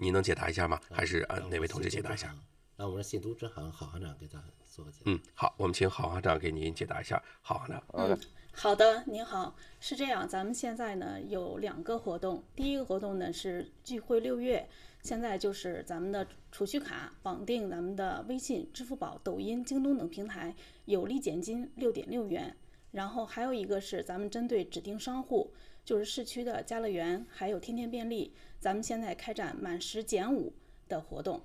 您能解答一下吗？还是哪位同志解答一下？ 让我们信徒支行郝行长给他做个解答。 好，我们请郝行长给您解答一下。郝行长。 好的，您好，是这样，咱们现在呢有2个活动，第一个活动呢是聚会6月，现在就是咱们的储蓄卡绑定咱们的微信、支付宝、抖音、京东等平台，有立减金6.6元。然后还有一个是咱们针对指定商户，就是市区的家乐园，还有天天便利，咱们现在开展满10减5的活动。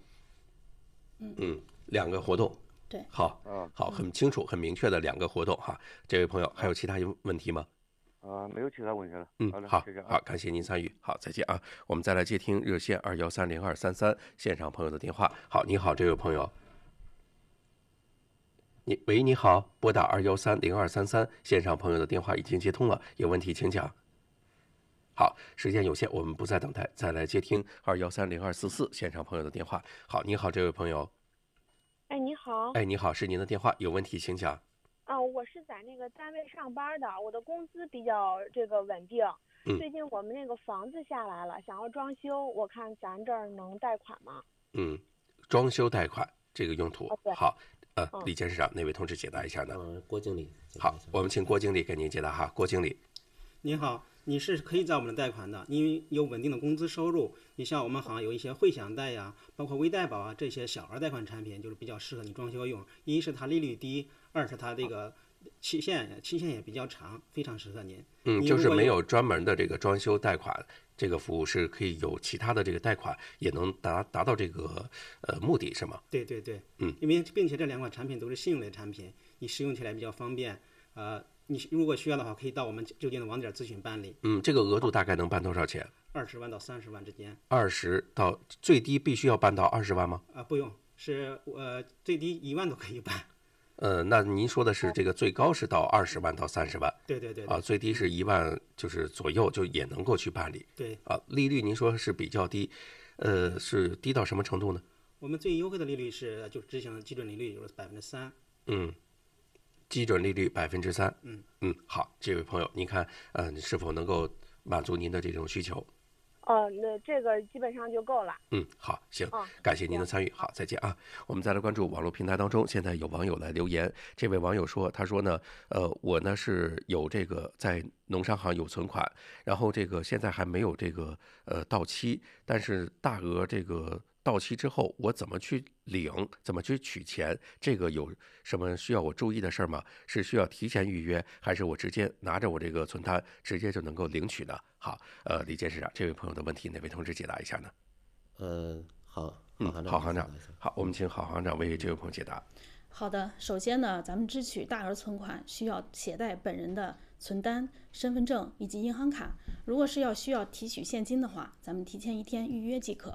2个活动。 对， 好，很清楚、很明确的2个活动哈。这位朋友还有其他问题吗？ 没有其他问题了。 好， 谢谢好，感谢您参与。好，再见啊。我们再来接听热线2130233现场朋友的电话。好，你好，这位朋友。喂，你好，拨打2130233线上朋友的电话已经接通了，有问题请讲。好，时间有限，我们不再等待，再来接听2130244线上朋友的电话。好，你好，这位朋友。 哎，你好。 哎，你好，是您的电话，有问题请讲。 我是在那个单位上班的，我的工资比较稳定。最近我们那个房子下来了，想要装修，我看咱这儿能贷款吗？ 装修贷款这个用途。好，李监事长，哪位同志解答一下呢？ 郭经理。 好，我们请郭经理给您解答哈。郭经理。 您好，你是可以在我们的贷款的，因为有稳定的工资收入。你像我们行有一些汇享贷呀，包括微贷宝啊，这些小额贷款产品就是比较适合你装修用。一是它利率低，二是它这个期限也比较长，非常适合您。 就是没有专门的这个装修贷款这个服务，是可以有其他的这个贷款也能达到这个目的，是吗？ 对，因为并且这2款产品都是信用类产品，你使用起来比较方便。你如果需要的话，可以到我们就近的网点咨询办理。 这个额度大概能办多少钱 ？20万到30万之间。 20到最低必须要办到20万吗？ 不用，是最低1万都可以办。 那您说的是这个最高是到20万到30万？ 对。 最低是1万就是左右就也能够去办理。 对。 利率您说是比较低，是低到什么程度呢？ 我们最优惠的利率是就执行的基准利率就是3%。 基准利率3%。好，这位朋友，您看，是否能够满足您的这种需求？ 那这个基本上就够了。 好，行，感谢您的参与。好，再见啊。我们再来关注网络平台当中，现在有网友来留言。这位网友说，他说呢，我呢是有这个在农商行有存款，然后这个现在还没有这个到期，但是大额这个到期之后，我怎么去领，怎么去取钱？这个有什么需要我注意的事儿吗？是需要提前预约，还是我直接拿着我这个存单直接就能够领取呢？好，李监事长，这位朋友的问题，哪位同志解答一下呢？ 郝行长，好，我们请郝行长为这位朋友解答。 好的，首先呢，咱们支取大额存款需要携带本人的存单、身份证以及银行卡。如果是需要提取现金的话，咱们提前1天预约即可。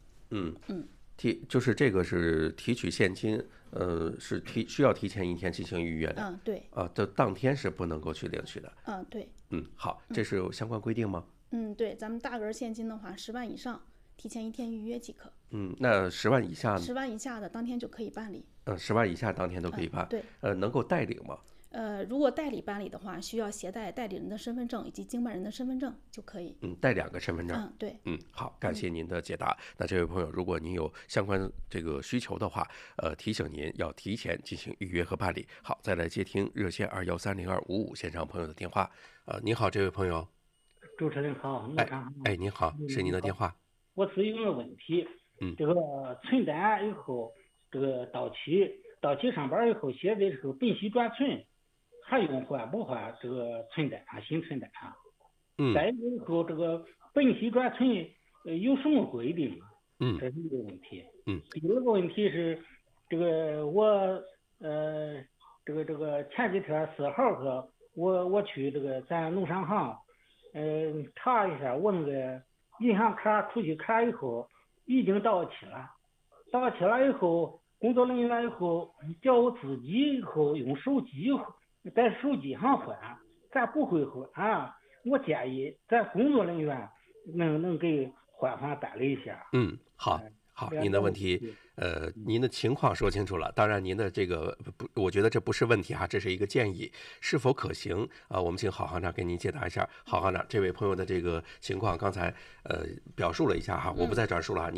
就是这个是提取现金，是需要提前1天进行预约的。 对。 这当天是不能够去领取的。 对。 好，这是有相关规定吗？ 对，咱们大额现金的话，10万以上，提前1天预约即可。 那10万以下呢？ 10万以下的当天就可以办理。 10万以下当天都可以办。 对。 能够代领吗？ 如果代理办理的话，需要携带代理人的身份证以及经办人的身份证就可以。 带2个身份证。 对。 好，感谢您的解答。那这位朋友，如果您有相关这个需求的话，提醒您要提前进行预约和办理。好，再来接听热线2130255线上朋友的电话。您好，这位朋友。 主持人好， 您好，是您的电话。 我是有个问题，这个存单以后，这个到期上班以后写的时候本息转存。还用换不换这个存单新存单？再以后这个本息转存有什么规定？这是一个问题。第二个问题是，这个我这个前几天4号我去这个咱农商行查一下，我那个银行卡储蓄卡以后已经到期了，以后工作人员以后叫我自己以后用手机。在手机上换，咱不会换，我建议咱工作人员能给换办理一下。 好，您的问题，您的情况说清楚了。当然，您的这个我觉得这不是问题哈，这是一个建议，是否可行啊？我们请郝行长给您解答一下。郝行长，这位朋友的这个情况刚才表述了一下哈，我不再转述了哈。